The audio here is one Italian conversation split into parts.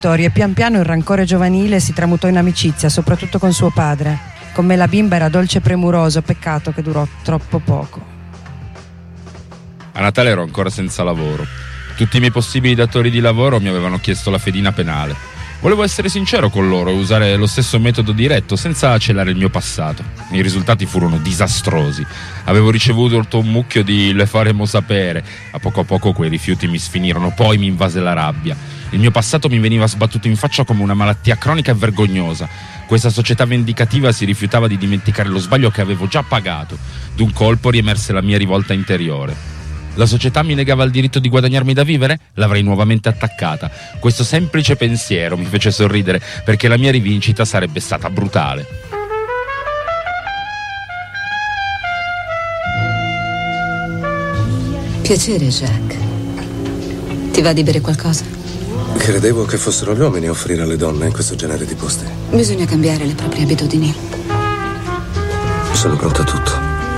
e pian piano il rancore giovanile si tramutò in amicizia, soprattutto con suo padre. Con me la bimba era dolce e premuroso, peccato che durò troppo poco. A Natale ero ancora senza lavoro. Tutti i miei possibili datori di lavoro mi avevano chiesto la fedina penale. Volevo essere sincero con loro e usare lo stesso metodo diretto, senza celare il mio passato. I risultati furono disastrosi. Avevo ricevuto un mucchio di "le faremo sapere". A poco quei rifiuti mi sfinirono, poi mi invase la rabbia. Il mio passato mi veniva sbattuto in faccia come una malattia cronica e vergognosa. Questa società vendicativa si rifiutava di dimenticare lo sbaglio che avevo già pagato. D'un colpo riemerse la mia rivolta interiore. La società mi negava il diritto di guadagnarmi da vivere? L'avrei nuovamente attaccata. Questo semplice pensiero mi fece sorridere, perché la mia rivincita sarebbe stata brutale. Piacere, Jacques. Ti va di bere qualcosa? Credevo che fossero gli uomini a offrire alle donne in questo genere di posti. Bisogna cambiare le proprie abitudini. Sono pronto a tutto.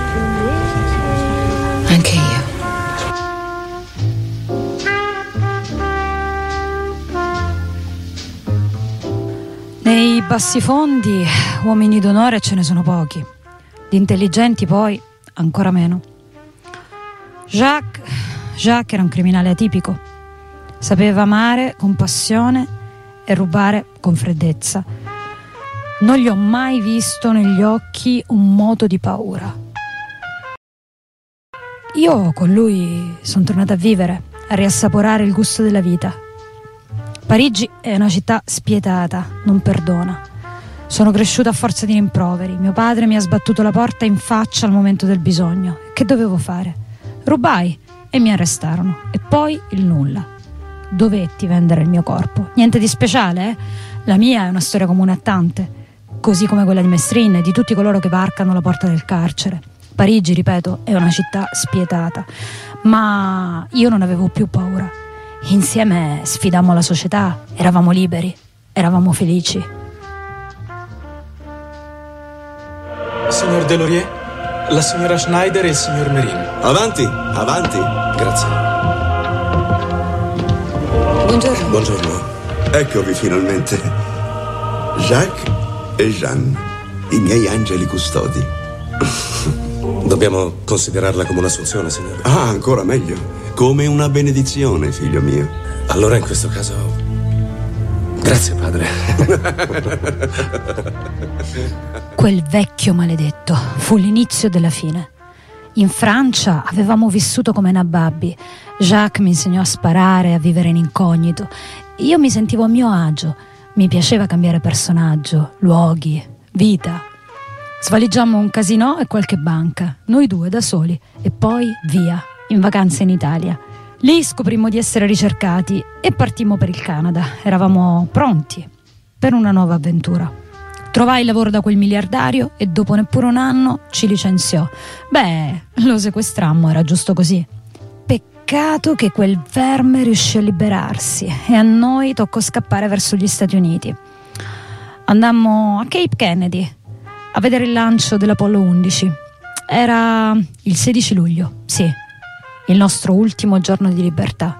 Anche io. Nei bassifondi uomini d'onore ce ne sono pochi, di intelligenti poi ancora meno. Jacques era un criminale atipico, sapeva amare con passione e rubare con freddezza. Non gli ho mai visto negli occhi un moto di paura. Io con lui sono tornata a vivere, a riassaporare il gusto della vita. Parigi è una città spietata, non perdona. Sono cresciuta a forza di rimproveri. Mio padre mi ha sbattuto la porta in faccia al momento del bisogno. Che dovevo fare? Rubai e mi arrestarono. E poi il nulla. Dovetti vendere il mio corpo. Niente di speciale, eh? La mia è una storia comune a tante, così come quella di Mestrin e di tutti coloro che varcano la porta del carcere. Parigi, ripeto, è una città spietata, ma io non avevo più paura. Insieme sfidammo la società, eravamo liberi, eravamo felici. Signor Delorier, la signora Schneider e il signor Merin. Avanti, avanti. Grazie. Buongiorno. Buongiorno. Eccovi finalmente. Jacques e Jeanne, i miei angeli custodi. Dobbiamo considerarla come un'assunzione, signore. Ah, ancora meglio. Come una benedizione, figlio mio. Allora in questo caso... Grazie, padre. Quel vecchio maledetto fu l'inizio della fine. In Francia avevamo vissuto come nababbi. Jacques mi insegnò a sparare, a vivere in incognito. Io mi sentivo a mio agio. Mi piaceva cambiare personaggio, luoghi, vita. Svaligiammo un casinò e qualche banca, noi due da soli, e poi via, in vacanza in Italia. Lì scoprimmo di essere ricercati e partimmo per il Canada. Eravamo pronti per una nuova avventura. Trovai lavoro da quel miliardario e dopo neppure un anno ci licenziò. Beh, lo sequestrammo, era giusto così. Peccato che quel verme riuscì a liberarsi e a noi toccò scappare verso gli Stati Uniti. Andammo a Cape Kennedy a vedere il lancio dell'Apollo 11. Era il 16 luglio, sì, il nostro ultimo giorno di libertà.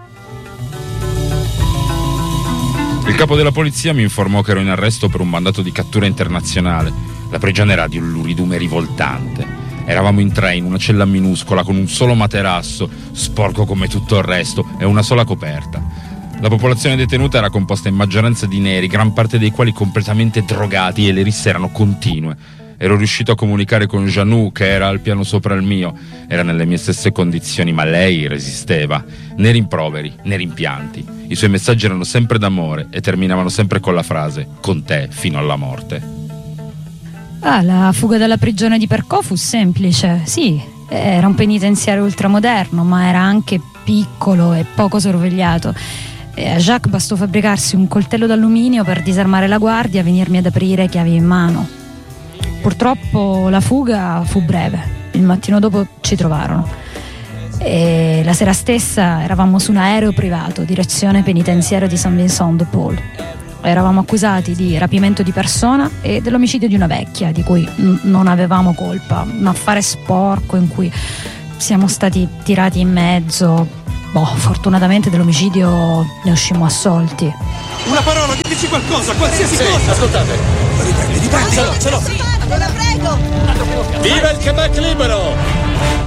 Il capo della polizia mi informò che ero in arresto per un mandato di cattura internazionale. La prigione era di un luridume rivoltante. Eravamo in tre, in una cella minuscola, con un solo materasso, sporco come tutto il resto, e una sola coperta. La popolazione detenuta era composta in maggioranza di neri, gran parte dei quali completamente drogati, e le risse erano continue. Ero riuscito a comunicare con Janou, che era al piano sopra il mio. Era nelle mie stesse condizioni, ma lei resisteva. Né rimproveri, né rimpianti. I suoi messaggi erano sempre d'amore e terminavano sempre con la frase «con te fino alla morte». La fuga dalla prigione di Percò fu semplice, sì. Era un penitenziario ultramoderno, ma era anche piccolo e poco sorvegliato. E a Jacques bastò fabbricarsi un coltello d'alluminio per disarmare la guardia e venirmi ad aprire chiavi in mano. Purtroppo la fuga fu breve. Il mattino dopo ci trovarono e la sera stessa eravamo su un aereo privato direzione penitenziario di Saint-Vincent-de-Paul. Eravamo accusati di rapimento di persona e dell'omicidio di una vecchia di cui non avevamo colpa, un affare sporco in cui siamo stati tirati in mezzo, Fortunatamente dell'omicidio ne uscimmo assolti. Una parola, diteci qualcosa, qualsiasi cosa! Ascoltate! Riprendi! Ce l'ho! Te la prego! Viva il Quebec libero!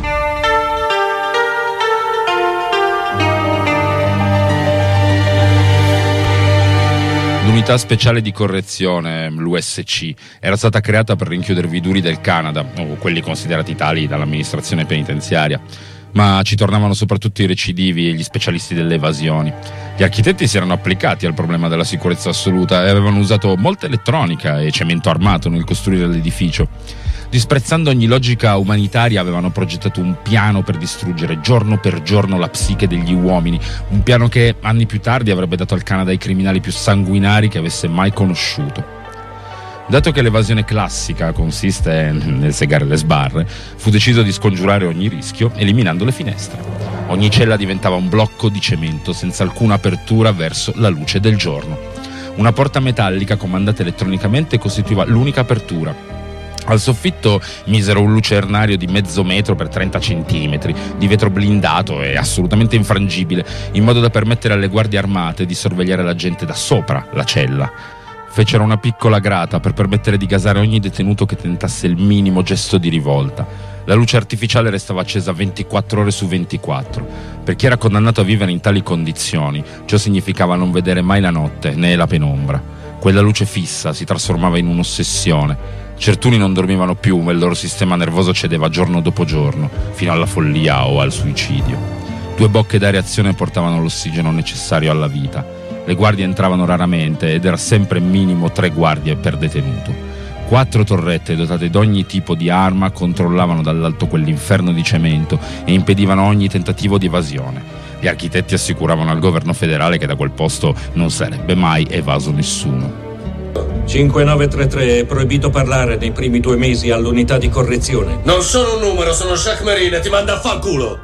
L'unità speciale di correzione, l'USC, era stata creata per rinchiudere i duri del Canada, o quelli considerati tali dall'amministrazione penitenziaria, ma ci tornavano soprattutto i recidivi e gli specialisti delle evasioni. Gli architetti si erano applicati al problema della sicurezza assoluta e avevano usato molta elettronica e cemento armato nel costruire l'edificio. Disprezzando ogni logica umanitaria, avevano progettato un piano per distruggere giorno per giorno la psiche degli uomini, un piano che anni più tardi avrebbe dato al Canada i criminali più sanguinari che avesse mai conosciuto. Dato che l'evasione classica consiste nel segare le sbarre, fu deciso di scongiurare ogni rischio eliminando le finestre. Ogni cella diventava un blocco di cemento senza alcuna apertura verso la luce del giorno. Una porta metallica comandata elettronicamente costituiva l'unica apertura. Al soffitto misero un lucernario di mezzo metro per 30 centimetri, di vetro blindato e assolutamente infrangibile, in modo da permettere alle guardie armate di sorvegliare la gente da sopra la cella. Fecero una piccola grata per permettere di gasare ogni detenuto che tentasse il minimo gesto di rivolta. La luce artificiale restava accesa 24 ore su 24. Per chi era condannato a vivere in tali condizioni, ciò significava non vedere mai la notte né la penombra. Quella luce fissa si trasformava in un'ossessione. Certuni non dormivano più, ma il loro sistema nervoso cedeva giorno dopo giorno, fino alla follia o al suicidio. 2 bocche d'areazione portavano l'ossigeno necessario alla vita. Le guardie entravano raramente ed era sempre minimo 3 guardie per detenuto. 4 torrette dotate di ogni tipo di arma controllavano dall'alto quell'inferno di cemento e impedivano ogni tentativo di evasione. Gli architetti assicuravano al governo federale che da quel posto non sarebbe mai evaso nessuno. 5933, è proibito parlare nei primi 2 mesi all'unità di correzione. Non sono un numero, sono Jacques Marine e ti manda a fanculo.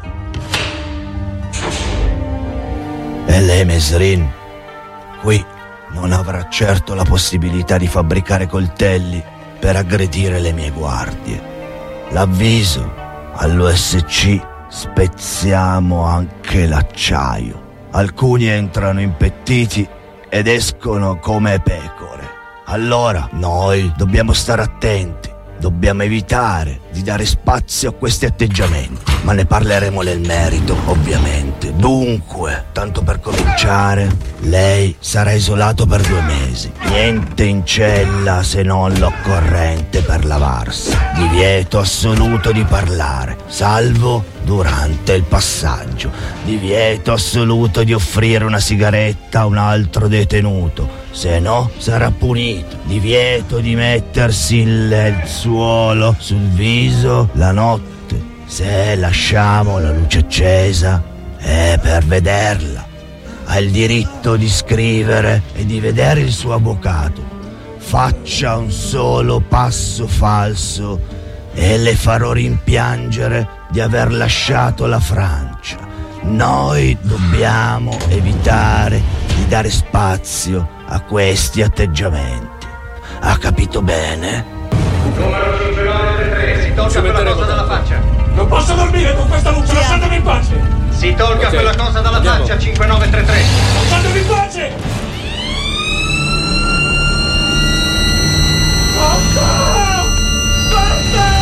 E lei, Mesrin, qui non avrà certo la possibilità di fabbricare coltelli per aggredire le mie guardie. L'avviso, all'USC spezziamo anche l'acciaio. Alcuni entrano impettiti ed escono come pecore. Allora noi dobbiamo stare attenti, dobbiamo evitare di dare spazio a questi atteggiamenti, ma ne parleremo nel merito, ovviamente. Dunque, tanto per cominciare, lei sarà isolato per 2 mesi. Niente in cella se non l'occorrente per lavarsi. Divieto assoluto di parlare, salvo durante il passaggio. Divieto assoluto di offrire una sigaretta a un altro detenuto, se no sarà punito. Divieto di mettersi il lenzuolo sul viso la notte. Se lasciamo la luce accesa è per vederla. Ha il diritto di scrivere e di vedere il suo avvocato. Faccia un solo passo falso e le farò rimpiangere di aver lasciato la Francia. Noi dobbiamo evitare di dare spazio a questi atteggiamenti. Ha capito bene? Numero 5933, si tolga quella cosa dalla faccia. Non posso dormire con questa luce, lasciatemi in pace! Si tolga quella cosa dalla faccia, 5933. Lasciatemi in pace! Basta! Basta!